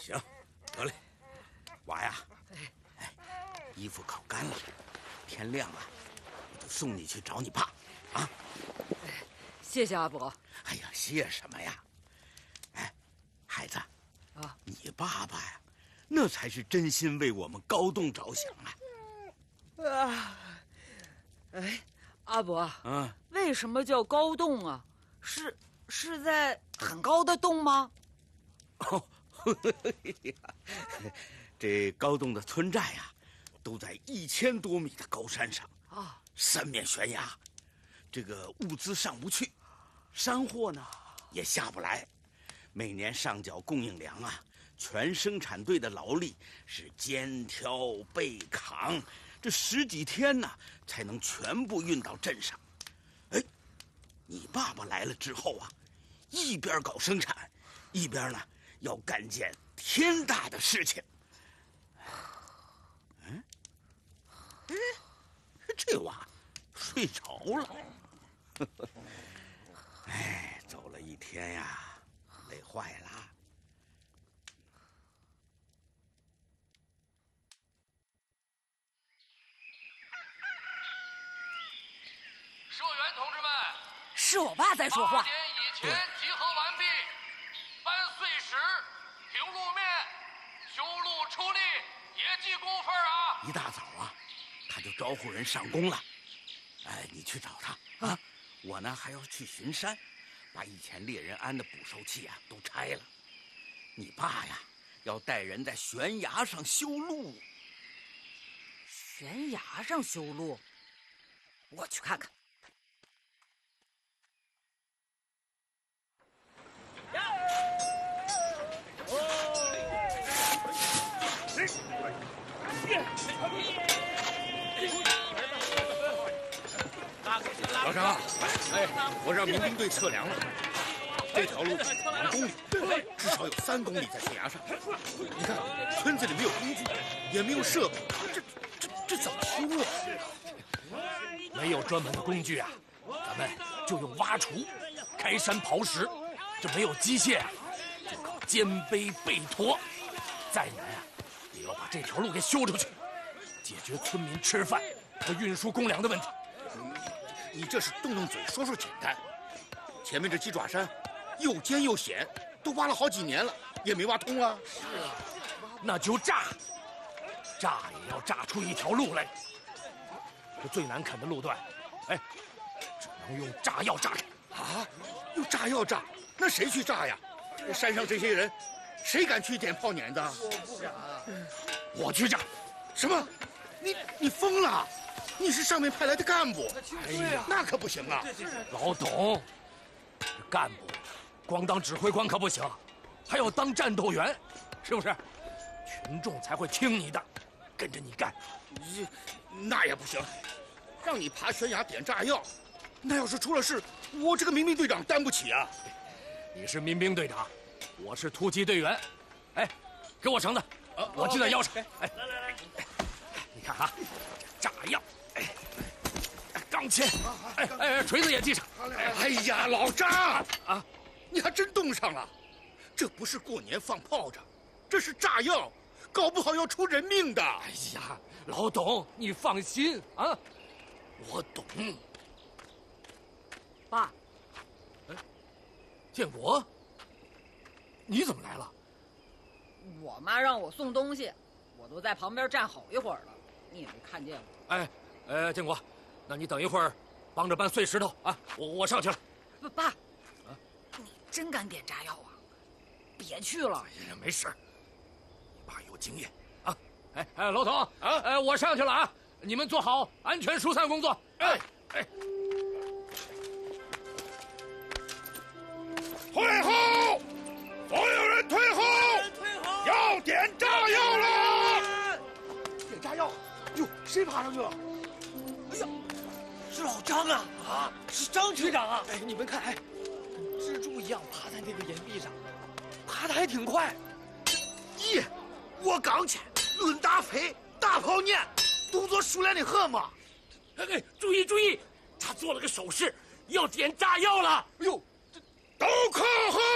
行，得嘞，娃呀，衣服烤干了，天亮了，我就送你去找你爸啊。 谢谢阿伯。 哎呀，谢什么呀？哎，孩子啊，你爸爸呀，那才是真心为我们高栋着想啊。 哎，阿伯，为什么叫高洞啊？是在很高的洞吗？ 哦，这高洞的村寨呀，都在1000多米的高山上啊，三面悬崖，这个物资上不去，山货呢也下不来，每年上缴供应粮啊，全生产队的劳力是肩挑背扛，这10几天呢才能全部运到镇上。哎，你爸爸来了之后啊，一边搞生产，一边呢要干件天大的事情。这娃睡着了。哎，走了一天呀，累坏了。 社员同志们， 是我爸在说话。 8点以前集合完毕，搬碎石、平路面、修路出力，也记工分啊！ 一大早啊，他就招呼人上工了。哎，你去找他啊！我呢还要去巡山，把以前猎人安的捕兽器啊都拆了。你爸呀，要带人在悬崖上修路。 悬崖上修路？我去看看。 老张，哎，我让民兵队测量了，这条路2公里，至少有3公里在悬崖上。你看，村子里没有工具，也没有设备，这怎么修啊？ 没有专门的工具啊，咱们就用挖锄、开山刨石。这没有机械啊，就靠肩背背驮。再难啊，也要把这条路给修出去，解决村民吃饭和运输公粮的问题。 你这是动动嘴说说简单，前面这鸡爪山又尖又险，都挖了好几年了，也没挖通啊。 是啊，那就炸也要炸出一条路来。这最难啃的路段，哎，只能用炸药炸开。 啊，用炸药炸？那谁去炸呀？山上这些人，谁敢去点炮碾子？ 我不敢，我去炸。 什么？你疯了？你是上面派来的干部， 哎呀， 那可不行啊！ 老董，这干部光当指挥官可不行，还要当战斗员，是不是？群众才会听你的，跟着你干。 那也不行，让你爬悬崖点炸药，那要是出了事，我这个民兵队长担不起啊！ 你是民兵队长，我是突击队员。哎，给我绳子，我系在腰上。哎，来，你看啊，炸药。钢钎，锤子也系上。 哎呀，老张啊，你还真冻上了！这不是过年放炮仗，这是炸药，搞不好要出人命的。 哎呀，老董，你放心啊，我懂。 爸， 建国，你怎么来了？ 我妈让我送东西，我都在旁边站好一会儿了，你也没看见我。 建国。那你等一会儿，帮着搬碎石头啊！我上去了。 爸，你真敢点炸药啊？别去了。 哎呀，没事，你爸有经验啊！老董啊，我上去了啊！你们做好安全疏散工作。哎， 退后！所有人退后！要点炸药了！ 点炸药？哟，谁爬上去了？哎呀！是老张啊！啊，是张局长啊！哎，你们看，蜘蛛一样爬在那个岩壁上，爬得还挺快。 咦，我刚去，论打飞，大炮撵，动作熟练的很嘛。 哎，注意，他做了个手势，要点炸药了。 哎呦，都靠后！